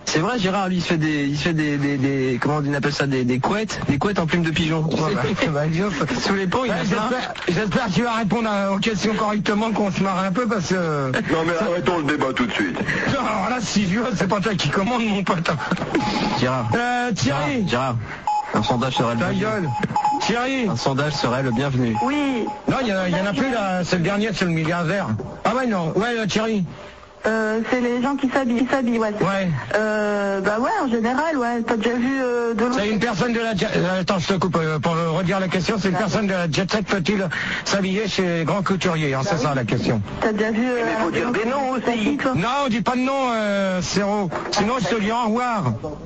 C'est vrai, Gérard, lui, il se fait des comment on appelle ça, des couettes en plume de pigeon. Sous les ponts, j'espère que tu vas répondre aux questions correctement, qu'on se marre un peu, parce que... Non, mais arrêtons le débat tout de suite. Non, alors là, si je veux, c'est pas toi qui commande, mon pote. Gérard. Thierry. Gérard. Un sondage serait le bienvenu. Ta gueule. Thierry. Un sondage serait le bienvenu. Oui. Non, il y en a plus là, c'est le dernier, c'est le milliardaire. Ah ouais, non, ouais, Thierry. C'est les gens qui s'habillent, ouais. Ouais. Bah ouais, en général, ouais. T'as déjà vu de l'autre... C'est une personne de la... Attends, je te coupe, pour redire la question, c'est une personne de la jet set peut-il s'habiller chez Grand Couturier, hein, c'est ça la question. T'as déjà vu... Mais faut dire des noms aussi. Non, on dit pas de nom, Céro. Sinon, je te dis au revoir.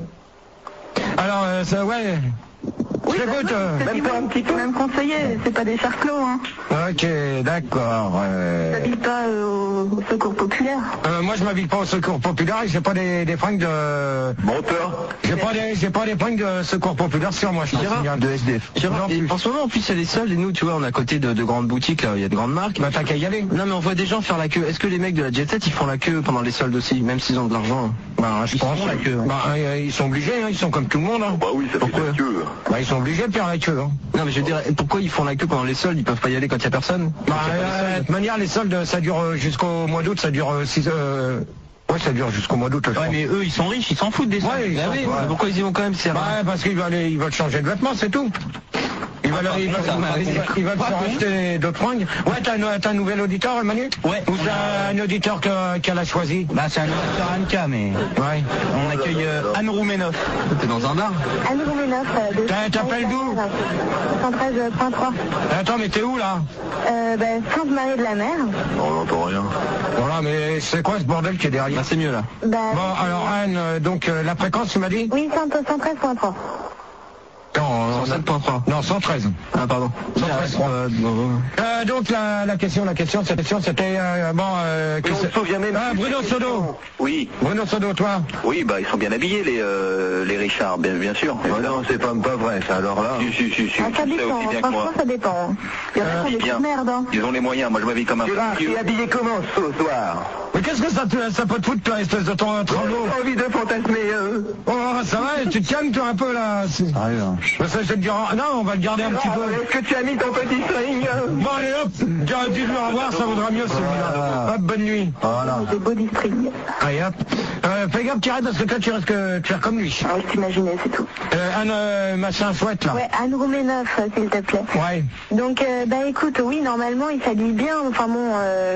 Alors, ouais... Oui, même conseiller, c'est pas des charclos, hein. Ok, d'accord. T'habites pas au secours populaire. Moi, je m'habille pas au secours populaire et j'ai pas des fringues de... Menteur. J'ai pas des fringues de secours populaire sur moi, je signale. De SDF. Gérard, et en ce moment, en plus, il y a les soldes et nous, tu vois, on est à côté de grandes boutiques, là, il y a de grandes marques. Bah, t'as qu'à y aller. Non, mais on voit des gens faire la queue. Est-ce que les mecs de la Jet Set, ils font la queue pendant les soldes aussi, même s'ils ont de l'argent? Bah, je pense. La queue. Bah, ils sont obligés, hein, ils sont comme tout le monde, hein. Bah oui, ça fait la queue. Bah, ils sont obligés de faire la queue, hein. Non, mais je veux dire, pourquoi ils font la queue pendant les soldes? Ils peuvent pas y aller quand il y a personne? Bah, de toute manière, les soldes, ça dure jusqu'au mois d'août, ça dure 6 Ouais, ça dure jusqu'au mois d'août. Ouais, mais eux, ils sont riches, ils s'en foutent des soldes. Ouais, ouais. Pourquoi ils y vont quand même? Bah, parce qu'ils veulent changer de vêtements, c'est tout. Ils veulent se racheter d'autres fringues. Ouais, t'as un nouvel auditeur, Manu? Ouais. Ou t'as un auditeur qu'elle a choisi? Bah, c'est un auditeur Anka, mais... Ouais. On accueille Anne Roumenoff. T'es dans un bar? Anne Roumenoff. T'appelles d'où? 113.3. Attends, mais t'es où, là? Sainte-Marie de la Mer. On n'entend rien. Voilà, mais c'est quoi ce bordel qui est derrière? Bah, c'est mieux, là. Bah... Bon, alors, Anne, donc, la fréquence, tu m'as dit? Oui, 113.3. Non, 107.3. Non, 113. Ah, pardon. 113. Donc la question c'était On se souvient même. Bruno Sodo. Oui. Bruno Sodo, toi. Oui, bah ils sont bien habillés les Richards, bien sûr. Oh non, c'est pas vrai ça. Alors là. Si. Ça dépend. Franchement, ça dépend. Il y en a qui sont des merdes. Hein. Ils ont les moyens. Moi, je m'habille comme un. Tu es habillé comment ce soir? Mais qu'est-ce que ça peut te foutre, toi, espèce de ton tremblot? J'ai envie de fantasmer. Oh, ça va, tu te calmes, toi, un peu, là. Arrive. Ça, je vais te dire... Non, on va le garder un petit peu. Est-ce que tu as mis ton petit string? Bon, allez, hop, dis-le au revoir, ça vaudra mieux, celui-là. Hop, bonne nuit. Voilà. Des body string. Allez, hop. Fais gaffe, Thierry, parce que toi, tu risques de faire comme lui. Ah, je t'imaginais, c'est tout. Anne, machin chouette, là. Ouais, Anne Roumenoff, s'il te plaît. Ouais. Donc, écoute, oui, normalement, ils s'habillent bien. Enfin bon,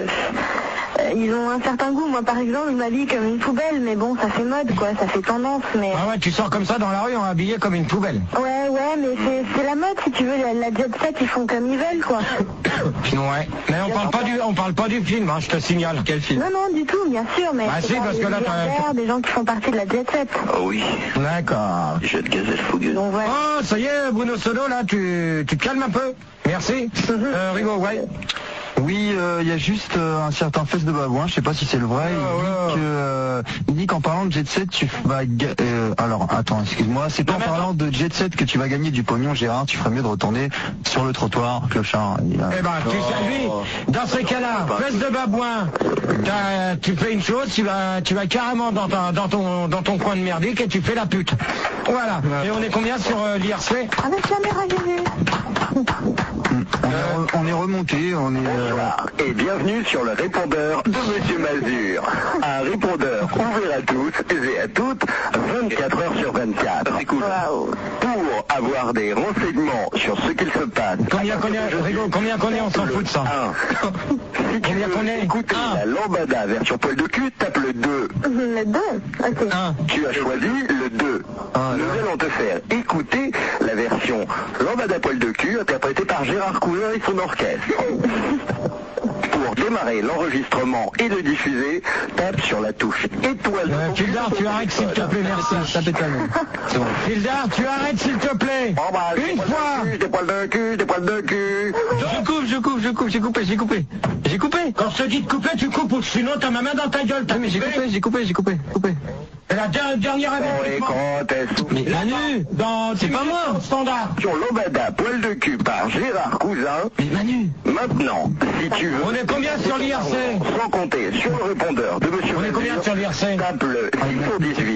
ils ont un certain goût. Moi, par exemple, je m'habille comme une poubelle, mais bon, ça fait mode, quoi, ça fait tendance, mais... Ah ouais, tu sors comme ça dans la rue, on est habillé comme une poubelle. Ouais, mais c'est la mode, si tu veux, la jet set, ils font comme ils veulent, quoi. Ouais, mais on parle pas du film, hein, je te signale. Quel film? Non, du tout, bien sûr, mais... Bah si, parce que là, des gens qui font partie de la jet set. Ah oui. D'accord. Jeune gazelle fougueuse. Donc, ouais. Oh, ça y est, Bruno Sodo, là, tu te calmes un peu. Merci. Rigo, ouais. Oui, il y a juste un certain Fesse de Babouin, je sais pas si c'est le vrai, il dit qu'en parlant de Jet Set, tu vas... alors, attends, excuse-moi, c'est pas en parlant de Jet Set que tu vas gagner du pognon, Gérard, tu ferais mieux de retourner sur le trottoir, clochard. Eh ben, tu sais, lui, dans ces cas-là, Fesse de Babouin, tu fais une chose, tu vas carrément dans ton coin de merdique et tu fais la pute. Voilà. Et on est combien sur l'IRC? Avec caméra, j'ai vu. On est remonté, on est... Et bienvenue sur le répondeur de Monsieur Mazur. Un répondeur ouvert à tous et à toutes, 24 heures sur 24. C'est cool. Wow. Pour avoir des renseignements sur ce qu'il se passe. Combien qu'on est, on s'en fout de ça. Si tu veux écouter la lambada version poil de cul, tape le 2. Le 2, ok. Tu as choisi le 2. Nous allons te faire écouter la version lambada poil de cul interprétée par Gérard Cousin et son orchestre. Pour démarrer l'enregistrement et le diffuser, tape sur la touche étoile. Fildar, tu arrêtes s'il te plaît, merci. Ça pète la main. C'est bon. Fildar, tu arrêtes s'il te plaît. Oh bah, Une fois. Des poils de cul. Je coupe, j'ai coupé. Quand je te dis de couper, tu coupes, ou sinon t'as ma main dans ta gueule. Mais j'ai coupé. Et la dernière avertissement. Mais Manu, c'est pas moi, standard. Sur lambada poil de cul par Gérard Cousin. Mais Manu. Maintenant, si tu veux... On est combien sur l'IRC? Sans compter sur le répondeur de Monsieur On est combien sur l'IRC? Tape le 618.